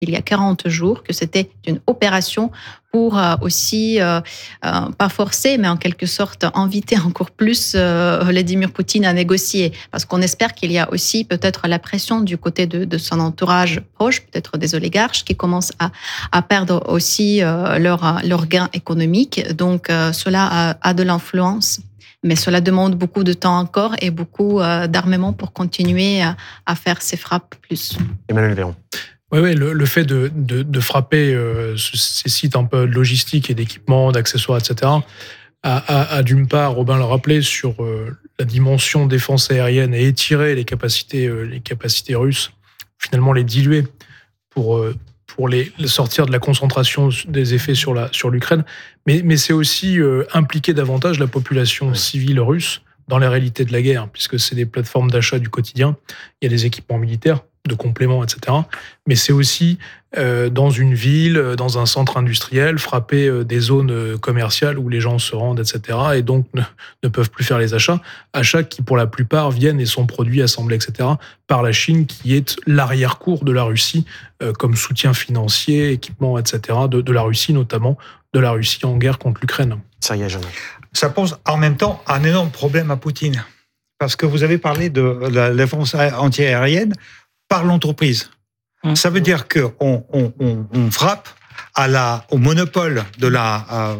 il y a 40 jours, que c'était une opération pour aussi, pas forcer, mais en quelque sorte inviter encore plus Vladimir Poutine à négocier. Parce qu'on espère qu'il y a aussi peut-être la pression du côté de son entourage proche, peut-être des oligarches qui commencent à perdre aussi leur gain économique. Donc cela a de l'influence. Mais cela demande beaucoup de temps encore et beaucoup d'armement pour continuer à faire ces frappes plus. Emmanuel Véron. Oui, le fait de frapper ces sites un peu logistiques et d'équipements, d'accessoires, etc., a d'une part, Robin l'a rappelé, sur la dimension défense aérienne et étirer les capacités russes, finalement les diluer pour les sortir de la concentration des effets sur l'Ukraine. Mais c'est aussi impliquer davantage la population civile russe dans la réalité de la guerre, puisque c'est des plateformes d'achat du quotidien, il y a des équipements militaires, de compléments, etc. Mais c'est aussi dans une ville, dans un centre industriel, frapper des zones commerciales où les gens se rendent, etc. Et donc ne peuvent plus faire les achats. Achats qui, pour la plupart, viennent et sont produits, assemblés, etc. par la Chine, qui est l'arrière-cour de la Russie, comme soutien financier, équipement, etc. de la Russie, notamment de la Russie en guerre contre l'Ukraine. Ça pose en même temps un énorme problème à Poutine. Parce que vous avez parlé de la défense antiaérienne par l'entreprise. Ça veut dire qu'on frappe au monopole de la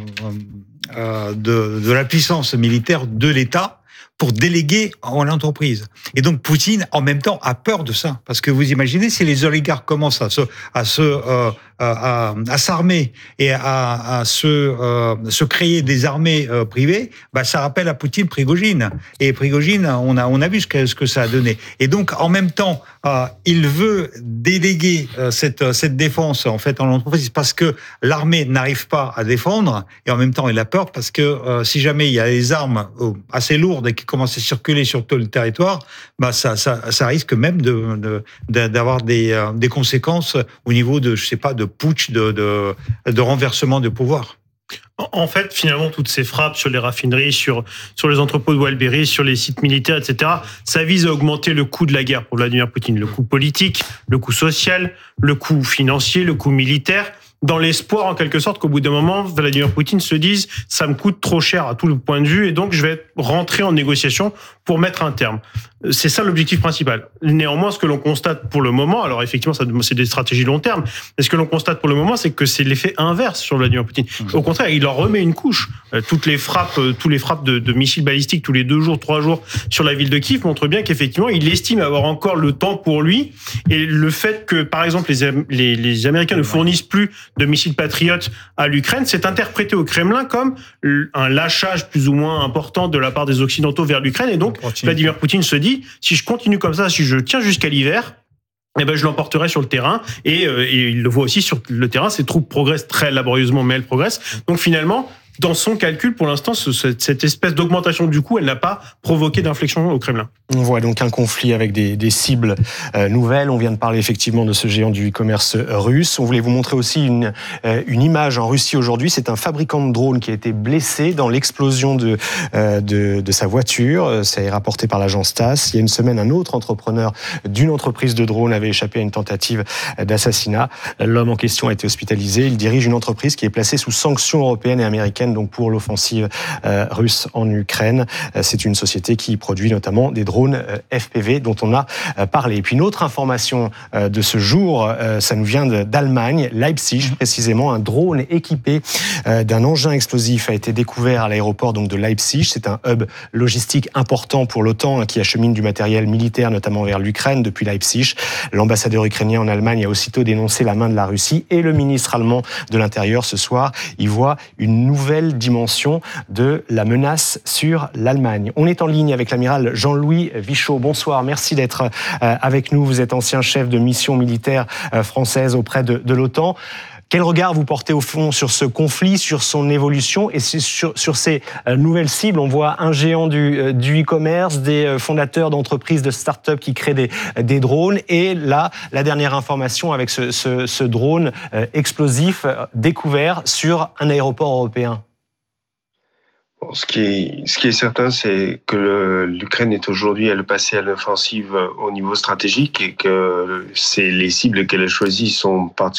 puissance militaire de l'État pour déléguer à l'entreprise. Et donc Poutine, en même temps, a peur de ça. Parce que vous imaginez, si les oligarques commencent à s'armer et à se créer des armées privées, ça rappelle à Poutine Prigojine. Et Prigojine, on a vu ce que ça a donné. Et donc, en même temps, il veut déléguer cette défense en fait en l'entreprise parce que l'armée n'arrive pas à défendre, et en même temps, il a peur parce que si jamais il y a des armes assez lourdes et qui commencent à circuler sur tout le territoire, ça risque même d'avoir des conséquences au niveau de, je sais pas, de putsch, de renversement de pouvoir. En fait, finalement, toutes ces frappes sur les raffineries, sur les entrepôts de Wildberry, sur les sites militaires, etc., ça vise à augmenter le coût de la guerre pour Vladimir Poutine. Le coût politique, le coût social, le coût financier, le coût militaire, dans l'espoir, en quelque sorte, qu'au bout d'un moment, Vladimir Poutine se dise « ça me coûte trop cher à tout le point de vue et donc je vais rentrer en négociation pour mettre un terme ». C'est ça l'objectif principal. Néanmoins, ce que l'on constate pour le moment, alors effectivement, c'est des stratégies long terme, mais ce que l'on constate pour le moment, c'est que c'est l'effet inverse sur Vladimir Poutine. Au contraire, il leur remet une couche. Tous les frappes de missiles balistiques tous les 2 jours, 3 jours sur la ville de Kiev montrent bien qu'effectivement, il estime avoir encore le temps pour lui. Et le fait que, par exemple, les Américains ne fournissent plus de missiles patriotes à l'Ukraine, c'est interprété au Kremlin comme un lâchage plus ou moins important de la part des Occidentaux vers l'Ukraine. Et donc, Vladimir Poutine se dit, si je continue comme ça, si je tiens jusqu'à l'hiver, je l'emporterai sur le terrain. Et il le voit aussi sur le terrain, ses troupes progressent très laborieusement, mais elles progressent. Donc finalement, dans son calcul, pour l'instant, cette espèce d'augmentation du coût, elle n'a pas provoqué d'inflexion au Kremlin. On voit donc un conflit avec des cibles nouvelles. On vient de parler effectivement de ce géant du e-commerce russe. On voulait vous montrer aussi une image en Russie aujourd'hui. C'est un fabricant de drones qui a été blessé dans l'explosion de sa voiture. Ça est rapporté par l'agence TASS. Il y a une semaine, un autre entrepreneur d'une entreprise de drones avait échappé à une tentative d'assassinat. L'homme en question a été hospitalisé. Il dirige une entreprise qui est placée sous sanctions européennes et américaines donc pour l'offensive russe en Ukraine. C'est une société qui produit notamment des drones FPV dont on a parlé. Et puis une autre information de ce jour, ça nous vient d'Allemagne, Leipzig précisément. Un drone équipé d'un engin explosif a été découvert à l'aéroport donc de Leipzig. C'est un hub logistique important pour l'OTAN qui achemine du matériel militaire notamment vers l'Ukraine depuis Leipzig. L'ambassadeur ukrainien en Allemagne a aussitôt dénoncé la main de la Russie et le ministre allemand de l'Intérieur ce soir, il voit une nouvelle dimension de la menace sur l'Allemagne. On est en ligne avec l'amiral Jean-Louis Vichot. Bonsoir, merci d'être avec nous. Vous êtes ancien chef de mission militaire française auprès de l'OTAN. Quel regard vous portez au fond sur ce conflit, sur son évolution et sur ces nouvelles cibles? On voit un géant du e-commerce, des fondateurs d'entreprises, de start-up qui créent des drones. Et là, la dernière information avec ce drone explosif découvert sur un aéroport européen. Ce qui est certain, c'est que l'Ukraine est aujourd'hui, elle est passée à l'offensive au niveau stratégique et que les cibles qu'elle a choisies sont particulièrement